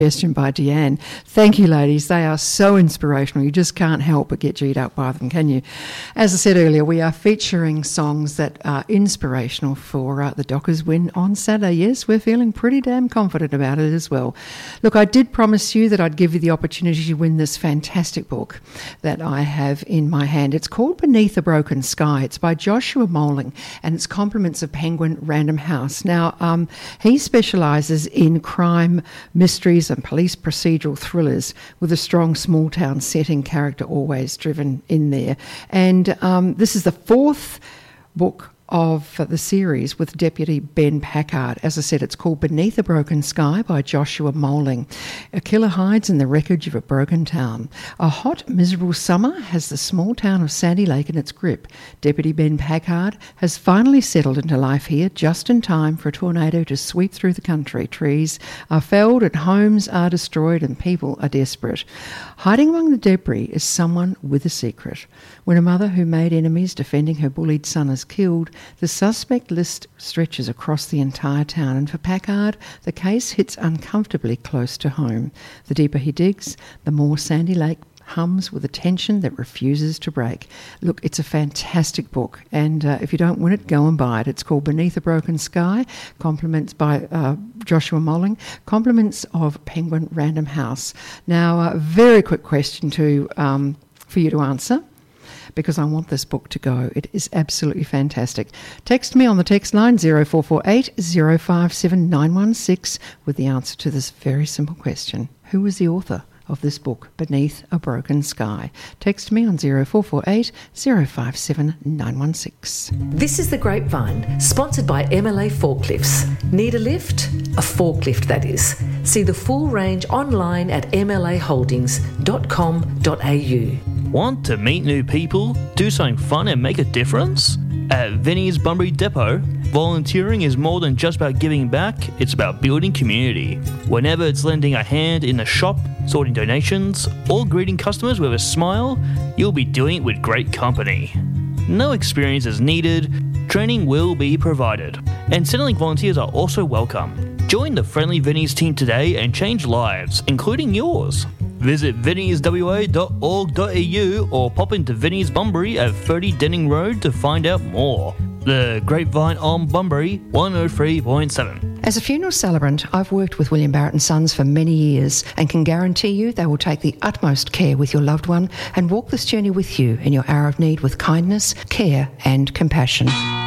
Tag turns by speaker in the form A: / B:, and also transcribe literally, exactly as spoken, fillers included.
A: Suggestion by Deanne. Thank you, ladies. They are so inspirational. You just can't help but get G'd up by them, can you? As I said earlier, we are featuring songs that are inspirational for uh, the Dockers win on Saturday. Yes, we're feeling pretty damn confident about it as well. Look, I did promise you that I'd give you the opportunity to win this fantastic book that I have in my hand. It's called Beneath a Broken Sky. It's by Joshua Moling, and it's compliments of Penguin Random House. Now, um, he specialises in crime, mysteries and police procedural thrillers with a strong small-town setting, character always driven in there. And um, this is the fourth book of the series with Deputy Ben Packard. As I said, it's called Beneath a Broken Sky by Joshua Moling. A killer hides in the wreckage of a broken town. A hot, miserable summer has the small town of Sandy Lake in its grip. Deputy Ben Packard has finally settled into life here just in time for a tornado to sweep through the country. Trees are felled and homes are destroyed and people are desperate. Hiding among the debris is someone with a secret. When a mother who made enemies defending her bullied son is killed, the suspect list stretches across the entire town, and for Packard, the case hits uncomfortably close to home. The deeper he digs, the more Sandy Lake hums with a tension that refuses to break. Look, it's a fantastic book, and uh, if you don't win it, go and buy it. It's called Beneath a Broken Sky, compliments by uh, Joshua Moling, compliments of Penguin Random House. Now, a very quick question to um, for you to answer, because I want this book to go. It is absolutely fantastic. Text me on the text line zero four four eight zero five seven nine one six with the answer to this very simple question. Who is the author of this book, Beneath a Broken Sky? Text me on zero four four eight zero five seven nine one six.
B: This is The Grapevine, sponsored by M L A Forklifts. Need a lift? A forklift, that is. See the full range online at m l a holdings dot com dot a u.
C: Want to meet new people, do something fun and make a difference? At Vinnie's Bunbury Depot, volunteering is more than just about giving back, it's about building community. Whenever it's lending a hand in the shop, sorting donations, or greeting customers with a smile, you'll be doing it with great company. No experience is needed, training will be provided, and Centrelink volunteers are also welcome. Join the Friendly Vinnie's team today and change lives, including yours. Visit vinnies w a dot org dot a u or pop into Vinnie's Bunbury at thirty Denning Road to find out more. The Grapevine on Bunbury, one oh three point seven.
A: As a funeral celebrant, I've worked with William Barrett and Sons for many years and can guarantee you they will take the utmost care with your loved one and walk this journey with you in your hour of need with kindness, care and compassion.